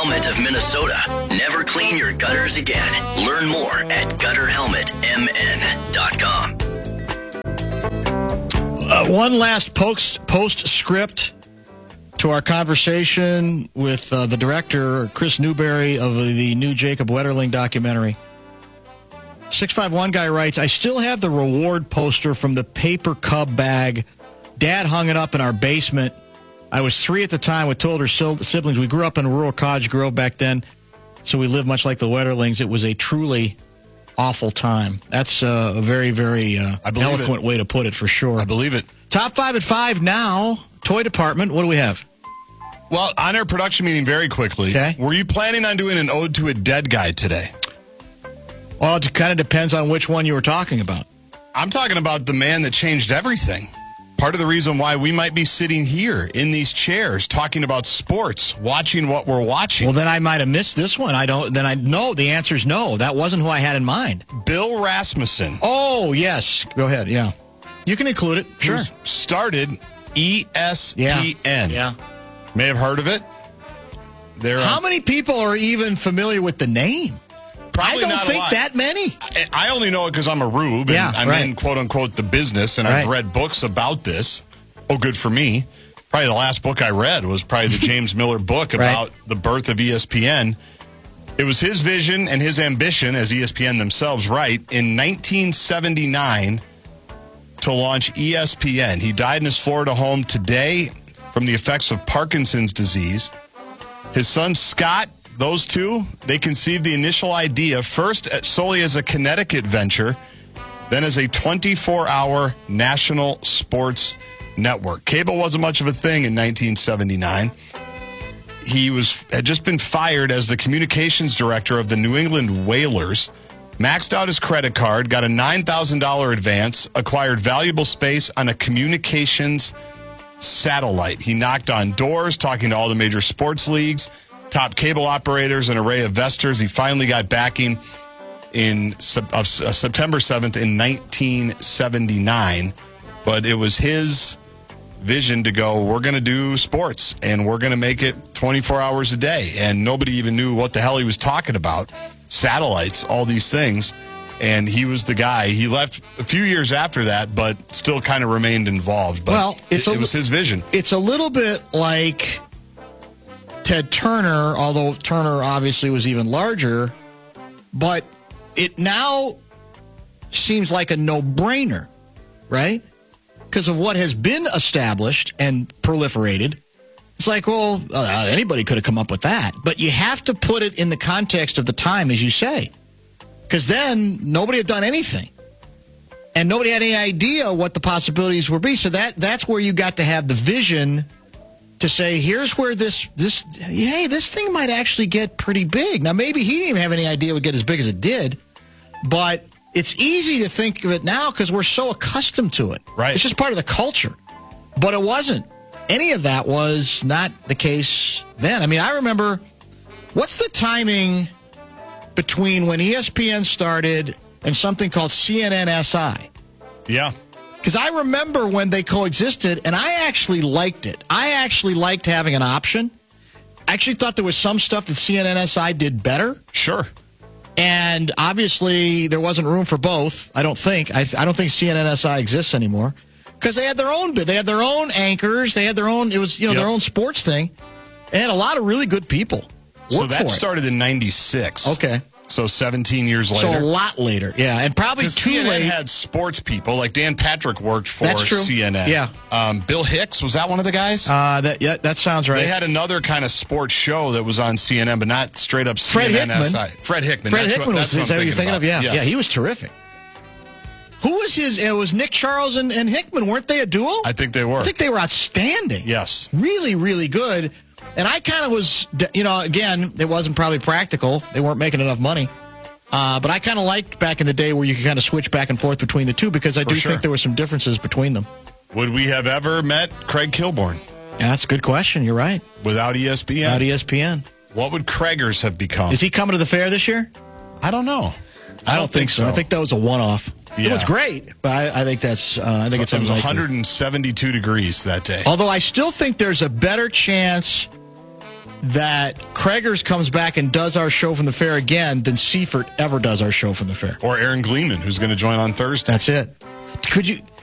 Helmet of Minnesota. Never clean your gutters again. Learn more at gutterhelmetmn.com. One last postscript to our conversation with the director, Chris Newberry, of the new Jacob Wetterling documentary. 651 guy writes, I still have the reward poster from the paper Cub bag. Dad hung it up in our basement. I was 3 at the time with two older siblings. We grew up in rural Cottage Grove back then, so we lived much like the Wetterlings. It was a truly awful time. That's a very, very eloquent way to put it, for sure. I believe it. Top 5 at 5 now. Toy department, what do we have? Well, on our production meeting, very quickly, were you planning on doing an ode to a dead guy today? Well, it kind of depends on which one you were talking about. I'm talking about the man that changed everything. Part of the reason why we might be sitting here in these chairs talking about sports, watching what we're watching. Well, then I might have missed this one. No, the answer is no. That wasn't who I had in mind. Bill Rasmussen. Oh, yes. Go ahead, yeah. You can include it, sure. Started ESPN. Yeah. May have heard of it. How many people are even familiar with the name? Probably I don't think that many. I only know it because I'm a rube, and I'm in, quote-unquote, the business, and I've read books about this. Oh, good for me. Probably the last book I read was probably the James Miller book about the birth of ESPN. It was his vision and his ambition, as ESPN themselves write, in 1979 to launch ESPN. He died in his Florida home today from the effects of Parkinson's disease. His son, Scott, those two, they conceived the initial idea first solely as a Connecticut venture, then as a 24-hour national sports network. Cable wasn't much of a thing in 1979. He had just been fired as the communications director of the New England Whalers, maxed out his credit card, got a $9,000 advance, acquired valuable space on a communications satellite. He knocked on doors, talking to all the major sports leagues, top cable operators, an array of investors. He finally got backing in September 7th in 1979. But it was his vision to go, we're going to do sports, and we're going to make it 24 hours a day. And nobody even knew what the hell he was talking about. Satellites, all these things. And he was the guy. He left a few years after that, but still kind of remained involved. But it was his vision. It's a little bit like Ted Turner, although Turner obviously was even larger, but it now seems like a no-brainer, right? Because of what has been established and proliferated. It's like, well, anybody could have come up with that. But you have to put it in the context of the time, as you say. Because then nobody had done anything. And nobody had any idea what the possibilities would be. So that's where you got to have the vision to say, here's where this thing might actually get pretty big. Now, maybe he didn't even have any idea it would get as big as it did, but it's easy to think of it now because we're so accustomed to it. Right. It's just part of the culture. But it wasn't. Any of that was not the case then. I mean, I remember, what's the timing between when ESPN started and something called CNN-SI? Yeah. Because I remember when they coexisted, and I actually liked it. I actually liked having an option. I actually thought there was some stuff that CNN-SI did better. Sure. And obviously, there wasn't room for both, I don't think. I don't think CNN-SI exists anymore. Because they had their own bit. They had their own anchors. They had their own, it was, their own sports thing. They had a lot of really good people. So that started in 96. Okay. So 17 years later. So a lot later, yeah. And probably too CNN late. had sports people. Like Dan Patrick worked for That's true. CNN. Yeah. Bill Hicks, was that one of the guys? That sounds right. They had another kind of sports show that was on CNN, but not straight up Fred CNN-SI. Hickman. Fred Hickman. Fred Hickman was that what you're thinking of? Yeah. Yes. Yeah, he was terrific. Who was his? It was Nick Charles and Hickman. Weren't they a duo? I think they were. I think they were outstanding. Yes. Really, really good. And I kind of was, again, it wasn't probably practical. They weren't making enough money. But I kind of liked back in the day where you could kind of switch back and forth between the two because I do think there were some differences between them. Would we have ever met Craig Kilborn? Yeah, that's a good question. You're right. Without ESPN? Without ESPN. What would Craigers have become? Is he coming to the fair this year? I don't know. I don't think so. I think that was a one-off. Yeah. It was great, but I think that's. I think it was 172 degrees that day. Although I still think there's a better chance that Craigers comes back and does our show from the fair again than Seifert ever does our show from the fair. Or Aaron Gleeman, who's going to join on Thursday. That's it. Could you?